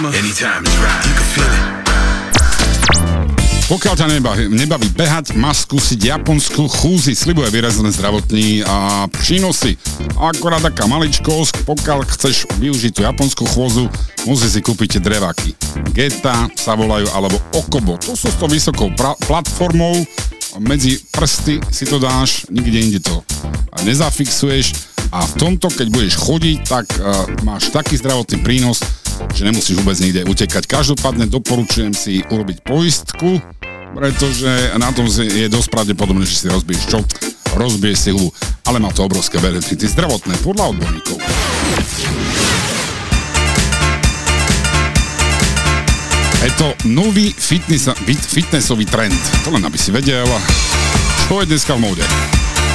Anytime is right. You can feel it. Pokiaľ ťa nebaví behať, máš skúsiť japonskú chúzi, sľubuje výrazné zdravotní a prínosy. Akorát taká maličkosť, pokiaľ chceš využiť tú japonskú chôzu, musíš si kúpiť dreváky. Geta sa volajú, alebo Okobo. To sú s tou vysokou platformou, medzi prsty si to dáš, nikde inde to nezafixuješ a v tomto, keď budeš chodiť, tak máš taký zdravotný prínos, že nemusíš vôbec nikde utekať. Každopádne doporučujem si urobiť poistku, pretože na tom je dosť pravdepodobné, že si rozbiješ čo? Rozbiješ si hubu, ale má to obrovské benefity zdravotné podľa odborníkov. Je to nový fitnessový trend, to len aby si vedel, čo je dneska v móde.